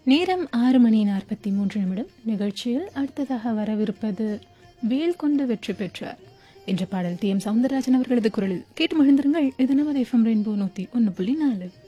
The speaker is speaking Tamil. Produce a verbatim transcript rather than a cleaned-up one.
நேரம் ஆறு மணி நாற்பத்தி மூன்று நிமிடம். நிகழ்ச்சியில் அடுத்ததாக வரவிருப்பது வேல் கொண்டு வெற்றி பெற்றார் என்ற பாடல் டி எம் சவுந்தரராஜன் அவர்களது குரலில் கேட்டு மகிழ்ந்திருங்கள். இது நமது எஃப்எம் ரெயின்போ நூற்றி ஒன்று புள்ளி நாலு.